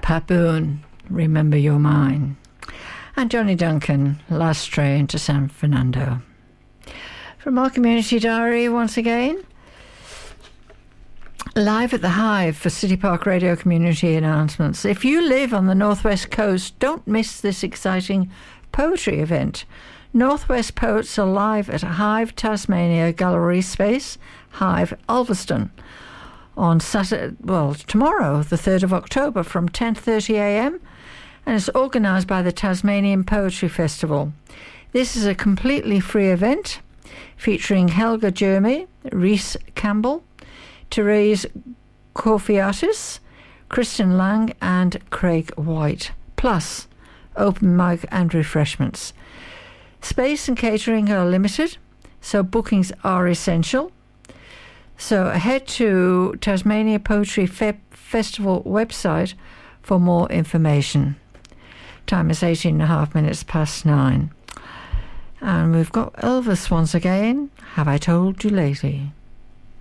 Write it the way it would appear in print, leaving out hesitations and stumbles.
Pat Boone, Remember You're Mine. And Johnny Duncan, Last Train to San Fernando. From our community diary once again. Live at the Hive for City Park Radio community announcements. If you live on the Northwest Coast, don't miss this exciting poetry event. Northwest Poets are live at Hive Tasmania Gallery Space, Hive Ulverston, on Saturday, tomorrow, the 3rd of October, from 10:30 a.m, and it's organised by the Tasmanian Poetry Festival. This is a completely free event featuring Helga Jeremy, Rhys Campbell, Therese Corfiatis, Kristen Lang and Craig White, plus open mic and refreshments. Space and catering are limited, so bookings are essential. So head to Tasmania Poetry Festival website for more information. Time is 9:18. And we've got Elvis once again. Have I told you lately?